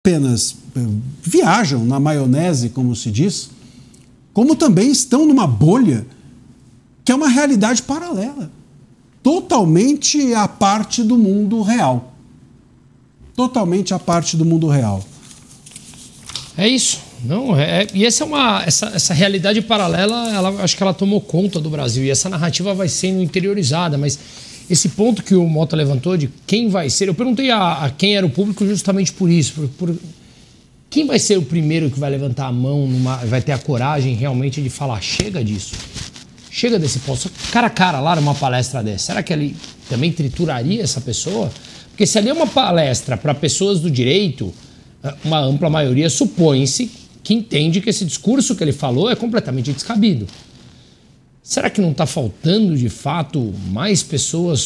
apenas viajam na maionese, como se diz, como também estão numa bolha que é uma realidade paralela, totalmente à parte do mundo real. Totalmente à parte do mundo real. É isso. Não, e essa realidade paralela, acho que ela tomou conta do Brasil. E essa narrativa vai sendo interiorizada. Mas esse ponto que o Mota levantou de quem vai ser... Eu perguntei a quem era o público justamente por isso. Quem vai ser o primeiro que vai levantar a mão, vai ter a coragem realmente de falar, chega disso. Chega desse ponto. Cara a cara lá numa palestra dessa. Será que ele também trituraria essa pessoa? Porque se ali é uma palestra para pessoas do direito, uma ampla maioria supõe-se que entende que esse discurso que ele falou é completamente descabido. Será que não está faltando, de fato, mais pessoas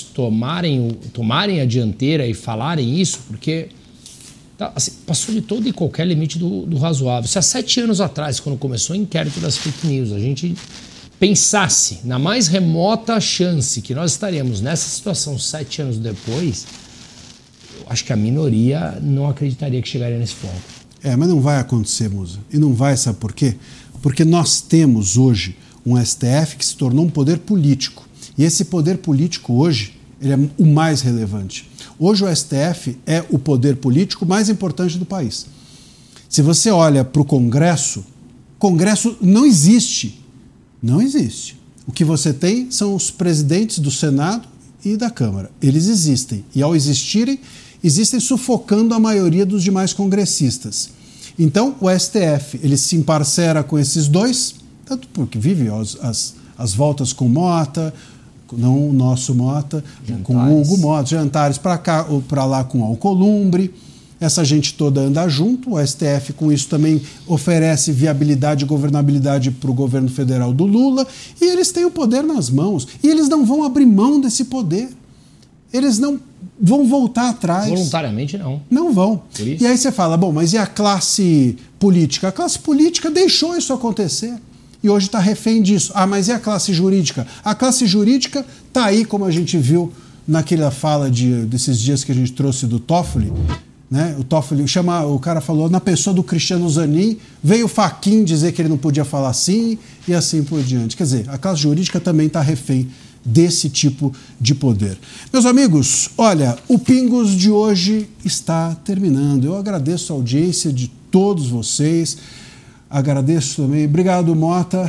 tomarem a dianteira e falarem isso? Porque assim, passou de todo e qualquer limite do razoável. Se há 7 anos atrás, quando começou o inquérito das fake news, a gente pensasse na mais remota chance que nós estaríamos nessa situação 7 anos depois, eu acho que a minoria não acreditaria que chegaria nesse ponto. Mas não vai acontecer, Musa. E não vai, sabe por quê? Porque nós temos hoje um STF que se tornou um poder político. E esse poder político hoje, ele é o mais relevante. Hoje o STF é o poder político mais importante do país. Se você olha para o Congresso não existe. Não existe. O que você tem são os presidentes do Senado e da Câmara. Eles existem. E ao existirem, existem sufocando a maioria dos demais congressistas. Então, o STF, ele se emparcera com esses dois, tanto porque vive as voltas com Mota, não o nosso Mota, jantares. Com o Hugo Mota, jantares para cá ou para lá com Alcolumbre. Essa gente toda anda junto. O STF, com isso, também oferece viabilidade e governabilidade para o governo federal do Lula. E eles têm o poder nas mãos. E eles não vão abrir mão desse poder. Eles não vão voltar atrás. Voluntariamente, não. Não vão. E aí você fala, bom, mas e a classe política? A classe política deixou isso acontecer. E hoje está refém disso. Mas e a classe jurídica? A classe jurídica está aí, como a gente viu naquela fala desses dias que a gente trouxe do Toffoli. Né? O Toffoli o cara falou na pessoa do Cristiano Zanin, veio o Fachin dizer que ele não podia falar assim e assim por diante. Quer dizer, a classe jurídica também está refém desse tipo de poder. Meus amigos, olha, o Pingos de hoje está terminando. Eu agradeço a audiência de todos vocês. Agradeço também. Obrigado, Mota.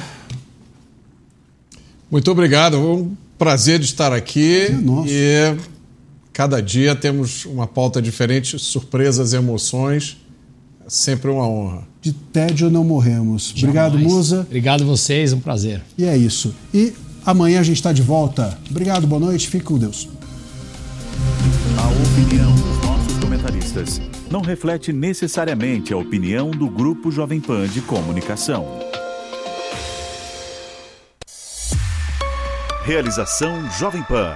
Muito obrigado. Um prazer de estar aqui. E cada dia temos uma pauta diferente, surpresas, emoções. É sempre uma honra. De tédio não morremos. Jamais. Obrigado, Musa. Obrigado a vocês, um prazer. E é isso. E amanhã a gente está de volta. Obrigado, boa noite, fique com Deus. A opinião dos nossos comentaristas não reflete necessariamente a opinião do Grupo Jovem Pan de Comunicação. Realização Jovem Pan.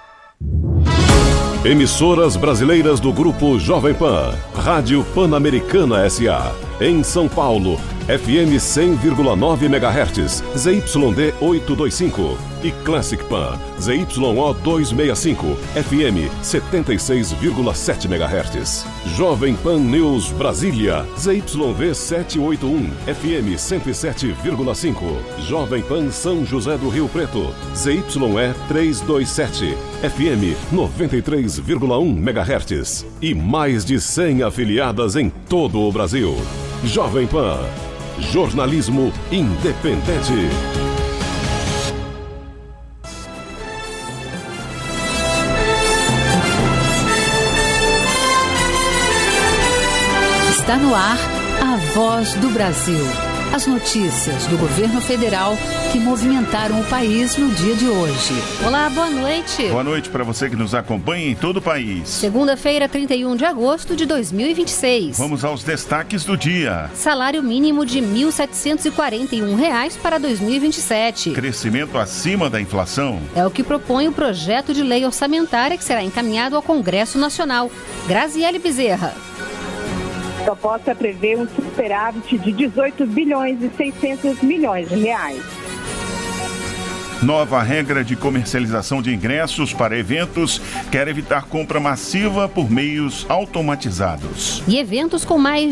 Emissoras brasileiras do Grupo Jovem Pan. Rádio Pan-Americana S.A. Em São Paulo, FM 100,9 MHz, ZYD 825. E Classic Pan, ZYO 265, FM 76,7 MHz. Jovem Pan News Brasília, ZYV 781, FM 107,5. Jovem Pan São José do Rio Preto, ZYE 327, FM 93,1 MHz. E mais de 100 afiliadas em todo o Brasil. Jovem Pan, jornalismo independente. Está no ar a Voz do Brasil. As notícias do governo federal que movimentaram o país no dia de hoje. Olá, boa noite. Boa noite para você que nos acompanha em todo o país. Segunda-feira, 31 de agosto de 2026. Vamos aos destaques do dia. Salário mínimo de R$ 1.741 para 2027. Crescimento acima da inflação. É o que propõe o projeto de lei orçamentária que será encaminhado ao Congresso Nacional. Graziele Bezerra. A proposta prevê um superávit de 18 bilhões e 600 milhões de reais. Nova regra de comercialização de ingressos para eventos quer evitar compra massiva por meios automatizados. E eventos com mais